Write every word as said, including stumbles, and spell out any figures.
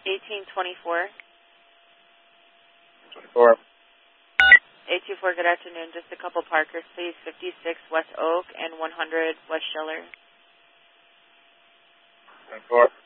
eighteen twenty-four. twenty-four. eight two four, good afternoon. Just a couple Parkers, please. fifty-six West Oak and one hundred West Schiller. twenty-four.